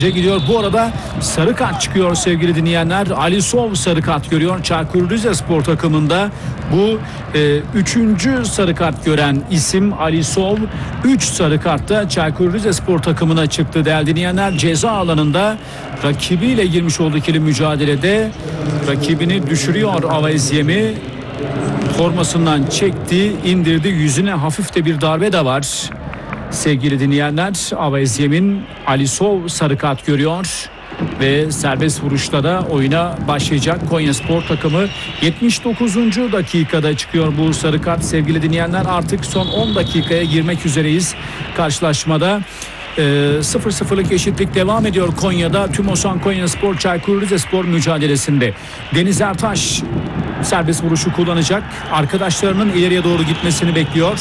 Gidiyor. Bu arada sarı kart çıkıyor sevgili dinleyenler. Alisov sarı kart görüyor. Çaykur Rizespor takımında bu üçüncü sarı kart gören isim Alisov. 3 sarı kartta Çaykur Rizespor takımına çıktı değerli dinleyenler. Ceza alanında rakibiyle girmiş olduğu ikili mücadelede rakibini düşürüyor Avaeziemi. Formasından çekti, indirdi. Yüzüne hafif de bir darbe de var. Sevgili dinleyenler, Avaeziemi'nin Alisov sarı kart görüyor ve serbest vuruşta da oyuna başlayacak Konyaspor takımı. 79. dakikada çıkıyor bu sarı kart sevgili dinleyenler. Artık son 10 dakikaya girmek üzereyiz karşılaşmada. 0-0'lık eşitlik devam ediyor Konya'da. Tümosan Konyaspor Çaykur Rizespor mücadelesinde. Deniz Ertaş serbest vuruşu kullanacak. Arkadaşlarının ileriye doğru gitmesini bekliyor.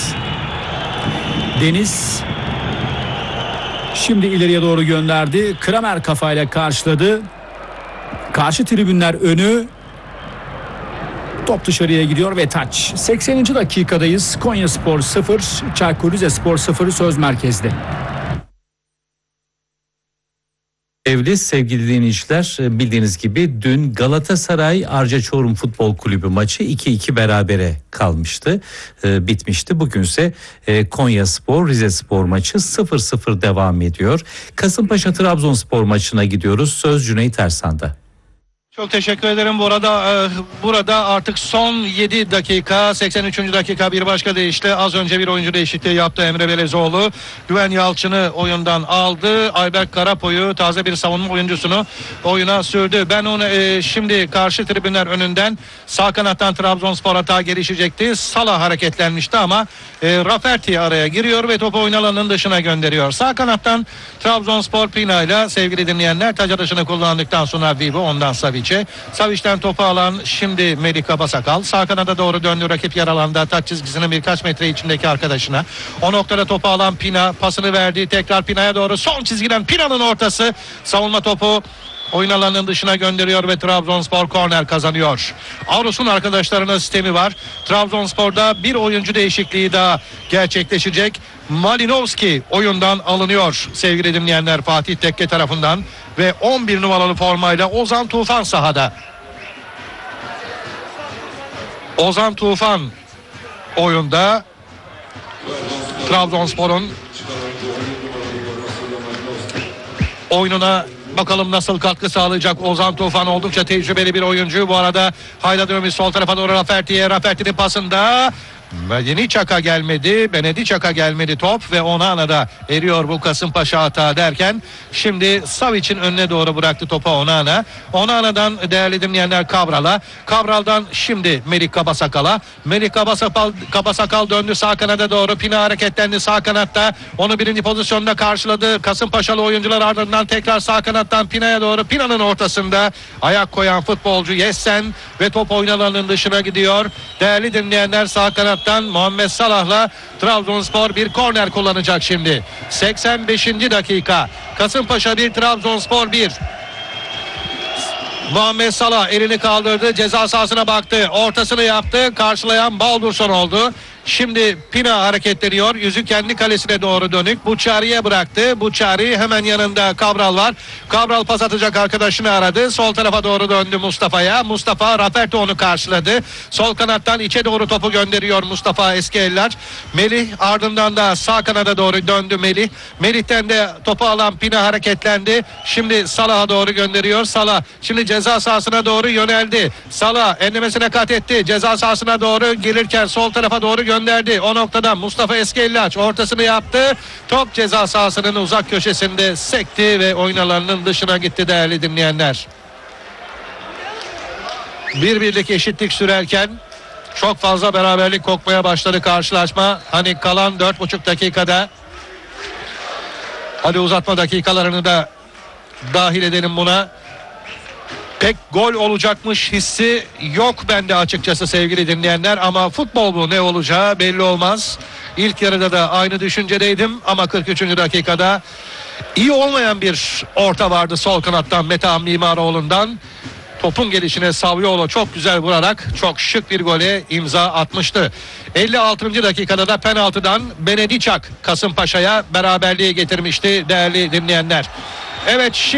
Deniz şimdi ileriye doğru gönderdi. Kramer kafayla karşıladı. Karşı tribünler önü. Top dışarıya gidiyor ve taç. 80. dakikadayız. Konyaspor 0, Çaykur Rizespor 0 söz merkezde. Sevgili dinleyiciler, bildiğiniz gibi dün Galatasaray Arca Çorum Futbol Kulübü maçı 2-2 berabere kalmıştı, bitmişti. Bugünse Konyaspor Rizespor maçı 0-0 devam ediyor. Kasımpaşa Trabzonspor maçına gidiyoruz. Söz Cüneyt Ersan'da. Çok teşekkür ederim. Burada artık son 7 dakika, 83. dakika bir başka deyişle az önce bir oyuncu değişikliği yaptı Emre Belezoğlu. Güven Yalçın'ı oyundan aldı. Ayberk Karapoy'u, taze bir savunma oyuncusunu oyuna sürdü. Ben onu şimdi karşı tribünler önünden sağ kanattan Trabzonspor hata gelişecekti. Salah hareketlenmişti ama Rafferty araya giriyor ve topu oyun alanının dışına gönderiyor. Sağ kanattan Trabzonspor Pina ile sevgili dinleyenler taç atışını kullandıktan sonra Vivo, ondan Savic'e. Savic'ten topu alan şimdi Melih Kabasakal. Sağ kanada doğru döndü, rakip yer alanda taç çizgisinin birkaç metre içindeki arkadaşına. O noktada topu alan Pina pasını verdi. Tekrar Pina'ya doğru son çizgiden Pina'nın ortası. Savunma topu oyun alanının dışına gönderiyor ve Trabzonspor korner kazanıyor. Avrus'un arkadaşlarının sistemi var. Trabzonspor'da bir oyuncu değişikliği daha gerçekleşecek. Malinovski oyundan alınıyor sevgili dinleyenler Fatih Tekke tarafından ve 11 numaralı formayla Ozan Tufan sahada. Ozan Tufan oyunda. Trabzonspor'un oyununa bakalım nasıl katkı sağlayacak Ozan Tufan, oldukça tecrübeli bir oyuncu. Bu arada Hayladinovic sol tarafa doğru Rafferty'nin pasında Benedicaka gelmedi top ve Onana'da eriyor bu Kasımpaşa hata derken şimdi Savic'in önüne doğru bıraktı topu Onana. Onana'dan değerli dinleyenler Kabral'dan şimdi Melih Kabasakal'a. Melih Kabasakal döndü sağ kanada doğru. Pina hareketlendi sağ kanatta. Onu birinci pozisyonda karşıladı Kasımpaşalı oyuncular, ardından tekrar sağ kanattan Pina'ya doğru. Pina'nın ortasında ayak koyan futbolcu Yessen ve top oyun alanının dışına gidiyor. Değerli dinleyenler sağ kanat Muhammed Salah'la Trabzonspor bir korner kullanacak şimdi. 85. dakika. Kasımpaşa 1, Trabzonspor 1. Muhammed Salah elini kaldırdı, ceza sahasına baktı, ortasını yaptı, karşılayan Baldurson oldu. Şimdi Pina hareketleniyor, yüzü kendi kalesine doğru dönük. Buçari'ye bıraktı. Buçari hemen yanında Cabral var. Cabral pas atacak arkadaşını aradı. Sol tarafa doğru döndü Mustafa'ya. Mustafa, Rafferty onu karşıladı. Sol kanattan içe doğru topu gönderiyor Mustafa Eskiellar. Melih ardından da sağ kanada doğru döndü Melih. Melih'ten de topu alan Pina hareketlendi. Şimdi Salah'a doğru gönderiyor. Salah şimdi ceza sahasına doğru yöneldi. Salah enlemesine kat etti. Ceza sahasına doğru gelirken sol tarafa doğru gönderdi. O noktada Mustafa Eskiellar ortasını yaptı. Top ceza sahasının uzak köşesinde sekti ve oyun alanının dışına gitti değerli dinleyenler. Birlik eşitlik sürerken çok fazla beraberlik kokmaya başladı karşılaşma. Hani kalan 4,5 dakikada, hadi uzatma dakikalarını da dahil edelim buna, pek gol olacakmış hissi yok bende açıkçası sevgili dinleyenler, ama futbol bu, ne olacağı belli olmaz. İlk yarıda da aynı düşüncedeydim ama 43. dakikada iyi olmayan bir orta vardı sol kanattan Metehan Mimaroğlu'ndan. Topun gelişine Savioğlu çok güzel vurarak çok şık bir gole imza atmıştı. 56. dakikada da penaltıdan Benedicak Kasımpaşa'ya beraberliği getirmişti değerli dinleyenler. Evet, şimdi